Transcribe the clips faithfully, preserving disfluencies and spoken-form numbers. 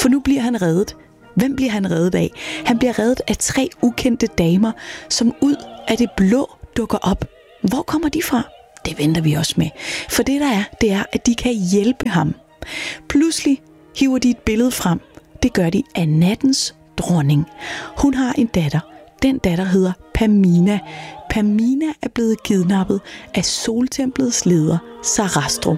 For nu bliver han reddet. Hvem bliver han reddet af? Han bliver reddet af tre ukendte damer, som ud af det blå dukker op. Hvor kommer de fra? Det venter vi også med. For det der er, det er, at de kan hjælpe ham. Pludselig hiver de et billede frem. Det gør de af nattens dronning. Hun har en datter. Den datter hedder Pamina. Pamina er blevet kidnappet af soltemplets leder, Sarastro.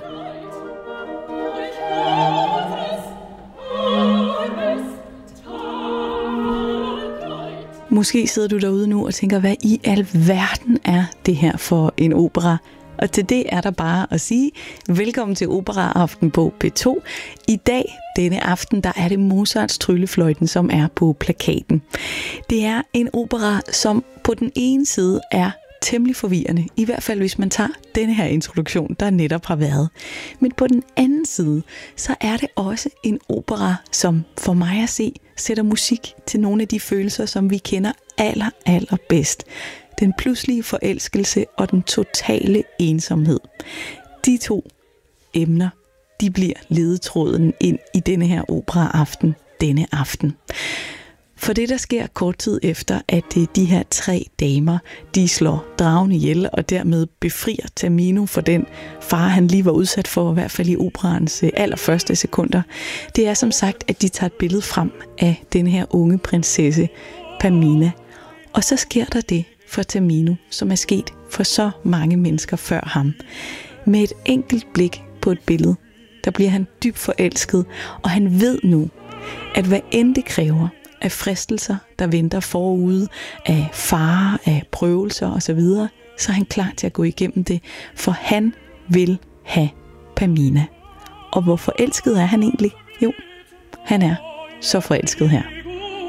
Måske sidder du derude nu og tænker, hvad i alverden er det her for en opera? Og til det er der bare at sige, velkommen til Operaaften på P to. I dag, denne aften, der er det Mozarts Tryllefløjten, som er på plakaten. Det er en opera, som på den ene side er temmelig forvirrende, i hvert fald hvis man tager denne her introduktion, der netop har været. Men på den anden side, så er det også en opera, som for mig at se, sætter musik til nogle af de følelser, som vi kender aller, aller bedst. Den pludselige forelskelse og den totale ensomhed. De to emner, de bliver ledetråden ind i denne her operaaften, denne aften. For det, der sker kort tid efter, at de her tre damer, de slår dragen ihjel og dermed befrier Tamino for den fare, han lige var udsat for, i hvert fald i operaens allerførste sekunder. Det er som sagt, at de tager et billede frem af den her unge prinsesse, Pamina. Og så sker der det for Tamino, som er sket for så mange mennesker før ham. Med et enkelt blik på et billede, der bliver han dybt forelsket, og han ved nu, at hvad end det kræver af fristelser, der venter forude, af farer, af prøvelser osv., så er han klar til at gå igennem det, for han vil have Pamina. Og hvor forelsket er han egentlig? Jo, han er så forelsket her.